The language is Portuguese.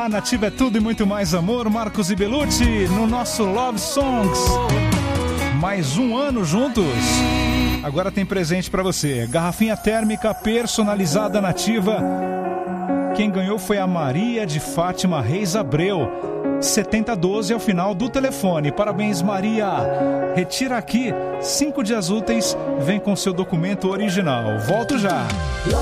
Nativa é tudo e muito mais amor. Marcos e Belucci no nosso Love Songs. Mais um ano juntos. Agora tem presente pra você. Garrafinha térmica personalizada Nativa. Quem ganhou foi a Maria de Fátima Reis Abreu. 7012 é o final do telefone. Parabéns, Maria. Retira aqui 5 dias úteis. Vem com seu documento original. Volto já.